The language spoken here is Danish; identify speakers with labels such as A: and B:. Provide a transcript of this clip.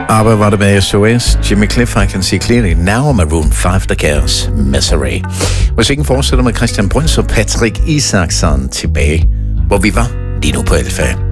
A: Aber var det med SOS? Jimmy Cliff, I Can See Clearly Now, Maroon 5, The Chaos, Misery. Musikken fortsætter med Christian Brøns og Patrick Isaksson tilbage, hvor vi var lige nu på Alfa.